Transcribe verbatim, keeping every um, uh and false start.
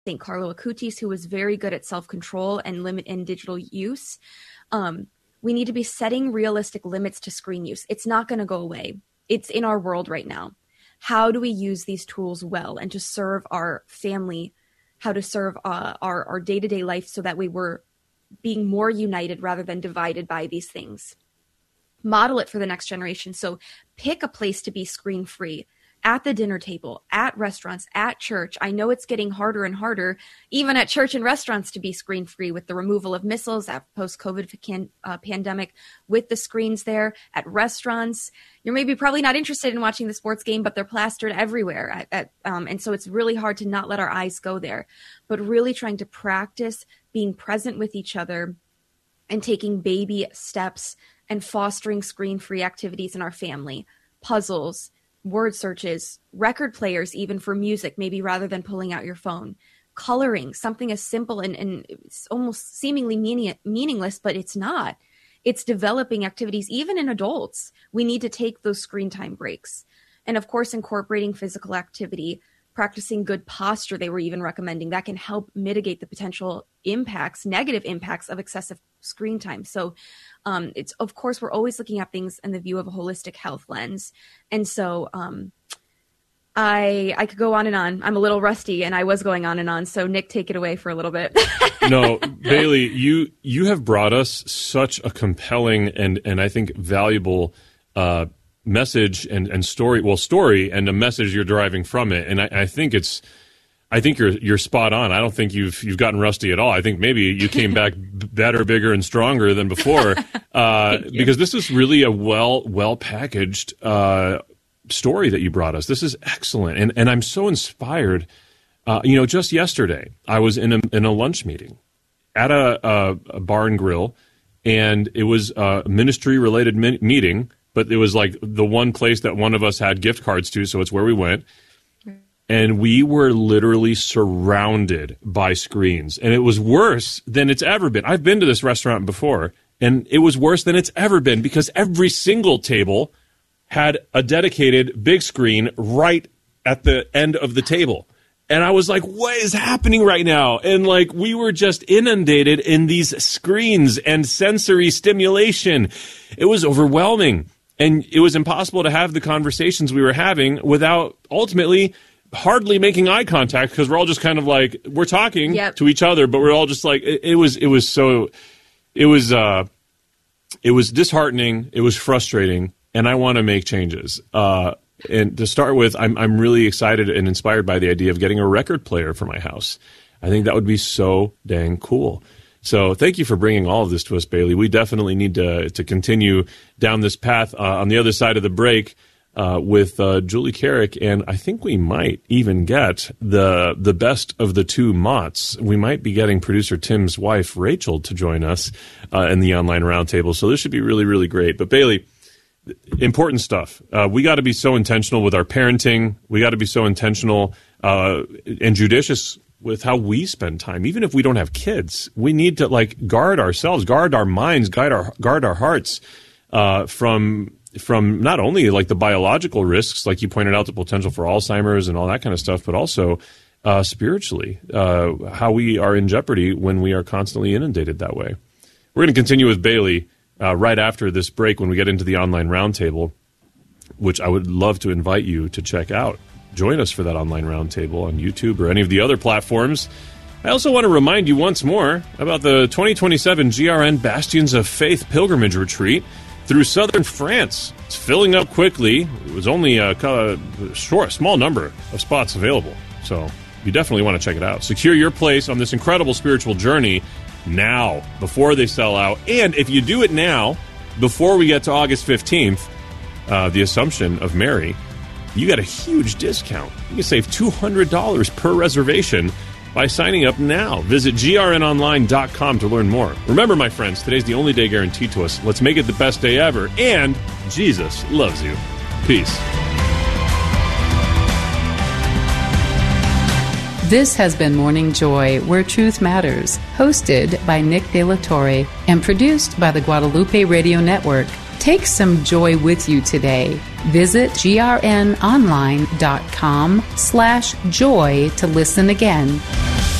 think Carlo Acutis, who was very good at self-control and limit and digital use. Um, we need to be setting realistic limits to screen use. It's not going to go away. It's in our world right now. How do we use these tools well and to serve our family, how to serve uh, our, our day-to-day life so that we were being more united rather than divided by these things. Model it for the next generation. So pick a place to be screen-free. At the dinner table, at restaurants, at church. I know it's getting harder and harder, even at church and restaurants, to be screen-free with the removal of missiles at post-COVID can, uh, pandemic, with the screens there. At restaurants, you're maybe probably not interested in watching the sports game, but they're plastered everywhere. At, at, um, and so it's really hard to not let our eyes go there. But really trying to practice being present with each other and taking baby steps and fostering screen-free activities in our family, puzzles, word searches, record players, even for music, maybe rather than pulling out your phone, coloring, something as simple and, and it's almost seemingly meaning, meaningless, but it's not. It's developing activities, even in adults. We need to take those screen time breaks. And of course, incorporating physical activity, practicing good posture, they were even recommending, that can help mitigate the potential impacts, negative impacts of excessive screen time. So um, it's, of course, we're always looking at things in the view of a holistic health lens. And so um, I I could go on and on. I'm a little rusty and I was going on and on. So Nick, take it away for a little bit. No, Bailey, you you have brought us such a compelling and, and I think valuable uh, message and, and story, well, story and a message you're deriving from it. And I, I think it's, I think you're you're spot on. I don't think you've you've gotten rusty at all. I think maybe you came back better, bigger, and stronger than before, uh, because this is really a well well packaged uh, story that you brought us. This is excellent, and and I'm so inspired. Uh, you know, just yesterday I was in a in a lunch meeting at a, a, a bar and grill, and it was a ministry related mi- meeting, but it was like the one place that one of us had gift cards to, so it's where we went. And we were literally surrounded by screens. And it was worse than it's ever been. I've been to this restaurant before, and it was worse than it's ever been because every single table had a dedicated big screen right at the end of the table. And I was like, what is happening right now? And like, we were just inundated in these screens and sensory stimulation. It was overwhelming. And it was impossible to have the conversations we were having without ultimately hardly making eye contact, because we're all just kind of like, we're talking yep. to each other, but we're all just like, it, it was, it was so, it was, uh, it was disheartening. It was frustrating. And I want to make changes. Uh, and to start with, I'm, I'm really excited and inspired by the idea of getting a record player for my house. I think that would be so dang cool. So thank you for bringing all of this to us, Bailey. We definitely need to, to continue down this path uh, on the other side of the break. Uh, with uh, Julie Carrick, and I think we might even get the the best of the two Motts. We might be getting producer Tim's wife, Rachel, to join us uh, in the online roundtable. So this should be really, really great. But Bailey, important stuff. Uh, we got to be so intentional with our parenting. We got to be so intentional uh, and judicious with how we spend time. Even if we don't have kids, we need to like guard ourselves, guard our minds, guide our guard our hearts uh, from. from not only like the biological risks, like you pointed out, the potential for Alzheimer's and all that kind of stuff, but also uh, spiritually, uh, how we are in jeopardy when we are constantly inundated that way. We're going to continue with Bailey uh, right after this break when we get into the online roundtable, which I would love to invite you to check out. Join us for that online roundtable on YouTube or any of the other platforms. I also want to remind you once more about the twenty twenty-seven G R N Bastions of Faith Pilgrimage Retreat through southern France. It's filling up quickly. It was only a, a short, small number of spots available. So you definitely want to check it out. Secure your place on this incredible spiritual journey now, before they sell out. And if you do it now, before we get to August fifteenth, uh, the Assumption of Mary, you get a huge discount. You can save two hundred dollars per reservation by signing up now. Visit G R N online dot com to learn more. Remember, my friends, today's the only day guaranteed to us. Let's make it the best day ever. And Jesus loves you. Peace. This has been Morning Joy, Where Truth Matters, hosted by Nick De La Torre and produced by the Guadalupe Radio Network. Take some joy with you today. Visit G R N online dot com slash joy to listen again.